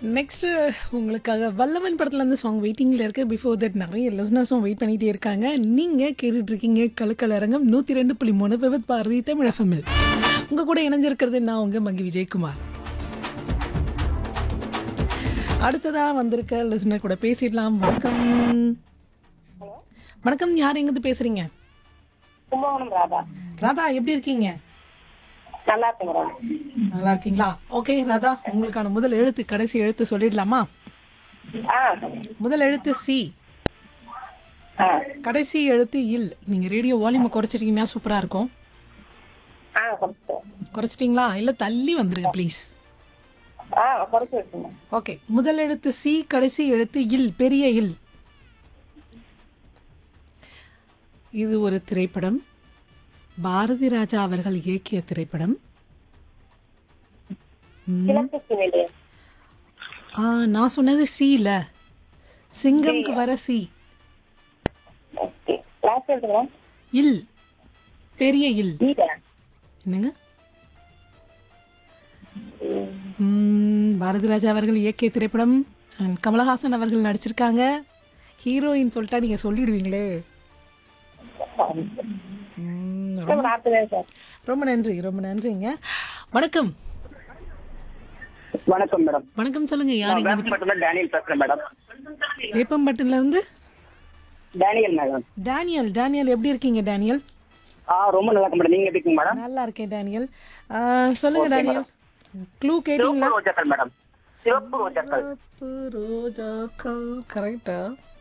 Next உங்களுக்காக வல்லவன் படத்துலேருந்து song வெயிட்டிங்கில் இருக்குது. பிஃபோர் தட் நிறைய லிஸ்னஸும் வெயிட் பண்ணிகிட்டே இருக்காங்க. நீங்கள் கேட்டுட்ருக்கீங்க கலக்கலரங்கம் 102.3 விவித் பாரதி தமிழ் எஃப்எம்மில். உங்கள் கூட இணைஞ்சிருக்கிறது நான் உங்கள் மங்கி விஜயகுமார். அடுத்ததாக வந்திருக்க லிஸ்னர் கூட பேசிடலாம். வணக்கம். வணக்கம், யார் எங்கேருந்து பேசுகிறீங்க? கும்பகோணம் ராதா. ராதா, எப்படி இருக்கீங்க? நல்லா இருக்கு மேடம். நல்லா இருக்கீங்களா? ஓகே ராதா, உங்களுக்கான முதல் எழுத்து கடைசி எழுத்து சொல்லிடலாமா? ஆ முதல் எழுத்து சி, ஆ கடைசி எழுத்து இல். நீங்கள் ரேடியோ வால்யூமை குறைச்சிட்டிங்கன்னா சூப்பராக இருக்கும். ஆ கொடுத்து. குறைச்சிட்டிங்களா? இல்லை தள்ளி வந்துருங்க ப்ளீஸ். ஆ குறைச்சி வச்சுங்க. ஓகே, முதல் எழுத்து சி, கடைசி எழுத்து இல், பெரிய இல். இது ஒரு திரைப்படம். பாரதி ராஜா அவர்கள் இயக்கிய திரைப்படம். கிழக்கு சிவலி. நான் சொன்னது சில, சிங்கம்க்கு வர சி. ஓகே. லாஸ்ட் எழுதுங்க. இல், பெரிய இல். ஈடா. என்னங்க? பாரதி ராஜா அவர்கள் இயக்கிய திரைப்படம். கமலஹாசன் அவர்கள் நடிச்சிருக்காங்க. ஹீரோயின் சொல்லிட்டா நீங்க சொல்லிடுவீங்களே. ரொம்ப நன்றி, ரொம்ப நன்றிங்க. வணக்கம். வணக்கம் மேடம். வணக்கம், சொல்லுங்க. யார் எங்க இருந்து? டேனியல் பேசுறேன் மேடம். வேப்பம்பட்டில இருந்து டேனியல் மேடம். டேனியல். டேனியல், எப்படி இருக்கீங்க டேனியல்? ரொம்ப நல்லா இருக்கு மேடம். நீங்க எப்படி இருக்கீங்க மேடம்? நல்லா இருக்கேன் டேனியல். சொல்லுங்க Okay, டேனியல். க்ளூ கேட்டீங்களா? சிவப்பு ரோஜாக்கள் மேடம். சிவப்பு ரோஜாக்கள். சிவப்பு ரோஜாக்கள் கரெக்டா?